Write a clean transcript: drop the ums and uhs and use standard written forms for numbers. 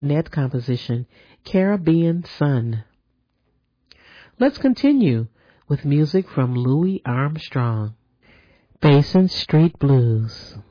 Net composition, Caribbean Sun. Let's continue with music from Louis Armstrong. Basin Street Blues.